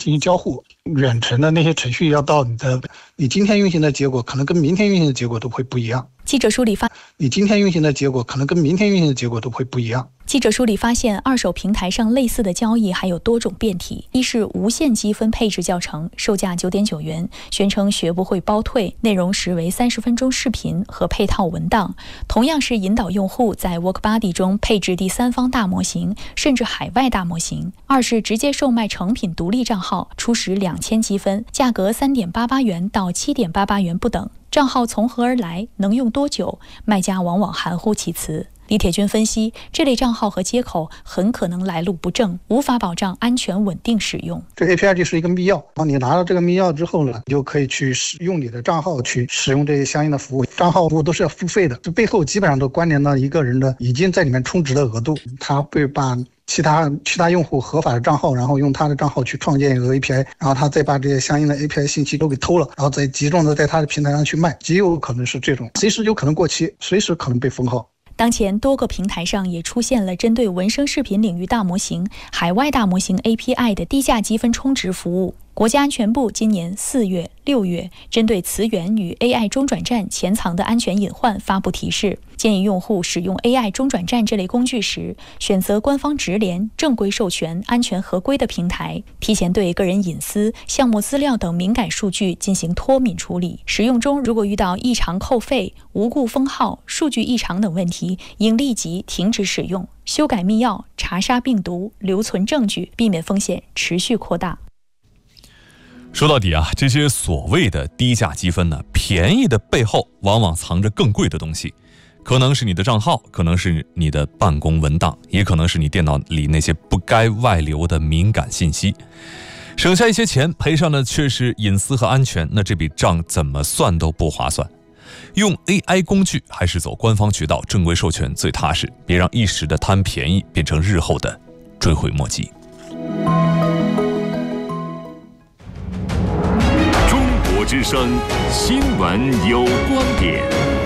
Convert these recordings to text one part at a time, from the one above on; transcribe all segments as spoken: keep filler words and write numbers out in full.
进行交互，远程的那些程序要到你的，你今天运行的结果可能跟明天运行的结果都会不一样。 记者梳理发， 你今天运行的结果可能跟明天运行的结果都会不一样。 记者梳理发现，二手平台上类似的交易还有多种变体。一是无限积分配置教程，售价九点九元，宣称学不会包退，内容实为三十分钟视频和配套文档。同样是引导用户在 WorkBuddy 中配置第三方大模型，甚至海外大模型。二是直接售卖成品独立账号，初始两千积分，价格三点八八元到七点八八元不等。账号从何而来，能用多久，卖家往往含糊其辞。李铁军分析，这类账号和接口很可能来路不正，无法保障安全稳定使用。 这 A P I 就是一个密钥，你拿到这个密钥之后呢，你就可以去使用你的账号去使用这些相应的服务。账号服务都是要付费的，这背后基本上都关联到一个人的已经在里面充值的额度，他会把其他其他用户合法的账号，然后用他的账号去创建一个 A P I， 然后他再把这些相应的 A P I 信息都给偷了，然后再集中的在他的平台上去卖，极有可能是这种，随时有可能过期，随时可能被封号。 当前多个平台上也出现了针对文生视频领域大模型、海外大模型 A P I 的低价积分充值服务。国家安全部今年四月、六月针对词源与 A I 中转站潜藏的安全隐患发布提示，建议用户使用 A I 中转站这类工具时，选择官方直连、正规授权、安全合规的平台，提前对个人隐私、项目资料等敏感数据进行脱敏处理。使用中如果遇到异常扣费、无故封号、数据异常等问题，应立即停止使用，修改密钥、查杀病毒、留存证据，避免风险持续扩大。 说到底啊，这些所谓的低价积分呢，便宜的背后往往藏着更贵的东西，可能是你的账号，可能是你的办公文档，也可能是你电脑里那些不该外流的敏感信息。省下一些钱，赔上的却是隐私和安全，那这笔账怎么算都不划算。用 A I 工具还是走官方渠道、正规授权最踏实，别让一时的贪便宜变成日后的追悔莫及。 之声新闻有观点，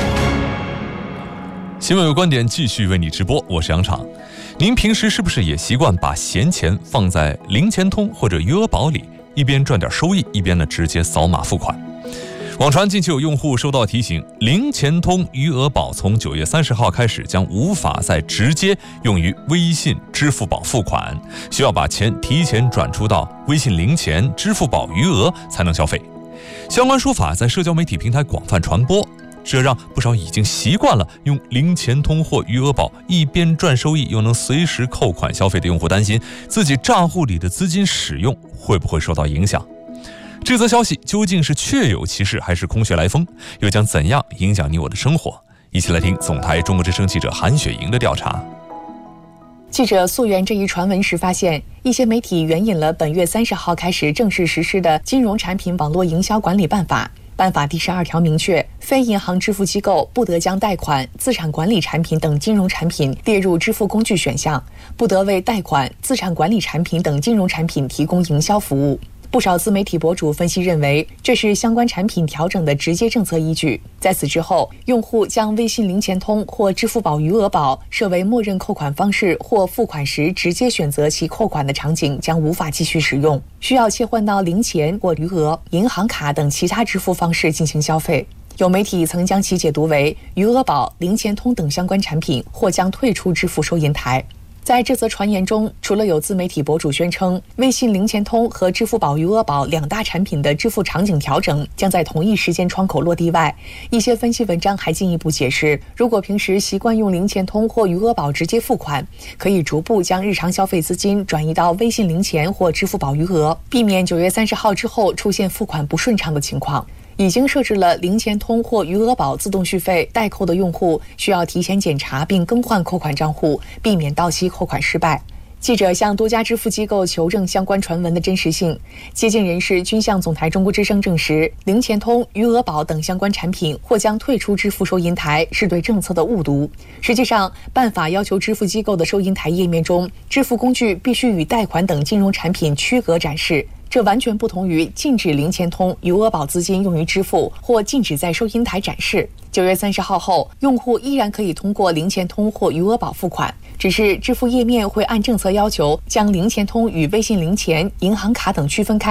新闻有观点继续为你直播，我是杨昶。您平时是不是也习惯把闲钱放在零钱通或者余额宝里，一边赚点收益，一边呢直接扫码付款？网传近期有用户收到提醒，零钱通余额宝从九月三十号开始将无法再直接用于微信、支付宝付款，需要把钱提前转出到微信零钱、支付宝余额才能消费。相关说法在社交媒体平台广泛传播，这让不少已经习惯了用零钱通或余额宝一边赚收益又能随时扣款消费的用户担心自己账户里的资金使用会不会受到影响。这则消息究竟是确有其事还是空穴来风，又将怎样影响你我的生活？一起来听总台中国之声记者韩雪莹的调查。 记者溯源这一传闻时发现，一些媒体援引了本月三十号开始正式实施的《金融产品网络营销管理办法》。办法第十二条明确，非银行支付机构不得将贷款、资产管理产品等金融产品列入支付工具选项，不得为贷款、资产管理产品等金融产品提供营销服务。不少自媒体博主分析认为，这是相关产品调整的直接政策依据。在此之后，用户将微信零钱通或支付宝余额宝设为默认扣款方式或付款时直接选择其扣款的场景将无法继续使用，需要切换到零钱或余额、银行卡等其他支付方式进行消费。有媒体曾将其解读为余额宝、零钱通等相关产品或将退出支付收银台。在这则传言中，除了有自媒体博主宣称微信零钱通和支付宝余额宝两大产品的支付场景调整将在同一时间窗口落地外，一些分析文章还进一步解释，如果平时习惯用零钱通或余额宝直接付款，可以逐步将日常消费资金转移到微信零钱或支付宝余额，避免九月三十号之后出现付款不顺畅的情况。已经设置了零钱通或余额宝自动续费代扣的用户，需要提前检查并更换扣款账户，避免到期扣款失败。记者向多家支付机构求证相关传闻的真实性，接近人士均向总台中国之声证实，零钱通、余额宝等相关产品或将退出支付收银台是对政策的误读。实际上，办法要求支付机构的收银台页面中，支付工具必须与贷款等金融产品区隔展示。这完全不同于禁止零钱通、余额宝资金用于支付或禁止在收银台展示。九月三十号后，用户依然可以通过零钱通或余额宝付款，只是支付页面会按政策要求将零钱通与微信零钱、银行卡等区分开。